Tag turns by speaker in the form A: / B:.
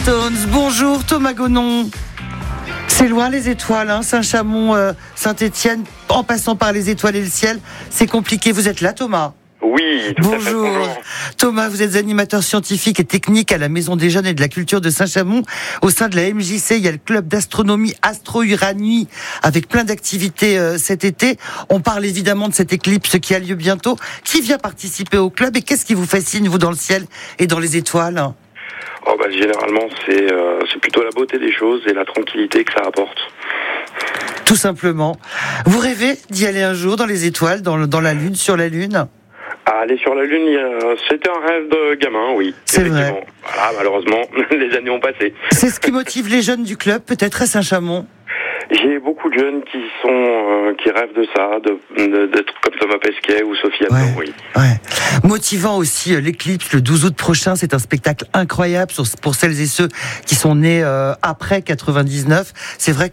A: Stones. Bonjour Thomas Gonon. C'est loin les étoiles, hein, Saint-Chamond, Saint-Étienne, en passant par les étoiles et le ciel. C'est compliqué. Vous êtes là, Thomas ?
B: Oui, tout à fait.
A: Bonjour. Thomas, vous êtes animateur scientifique et technique à la Maison des Jeunes et de la Culture de Saint-Chamond. Au sein de la MJC, il y a le club d'astronomie Astro-Uranie avec plein d'activités cet été. On parle évidemment de cette éclipse qui a lieu bientôt. Qui vient participer au club et qu'est-ce qui vous fascine, vous, dans le ciel et dans les étoiles ?
B: Généralement, c'est plutôt la beauté des choses et la tranquillité que ça apporte.
A: Tout simplement. Vous rêvez d'y aller un jour dans les étoiles, dans la Lune, sur la Lune ?
B: Aller sur la Lune, c'était un rêve de gamin, oui.
A: C'est vrai.
B: Voilà, malheureusement, les années ont passé.
A: C'est ce qui motive les jeunes du club, peut-être à Saint-Chamond ?
B: J'ai beaucoup de jeunes qui rêvent de ça, d'être comme Thomas Pesquet ou Sophie Adon, oui.
A: Ouais. Motivant aussi l'éclipse le 12 août prochain, c'est un spectacle incroyable pour celles et ceux qui sont nés après 99. C'est vrai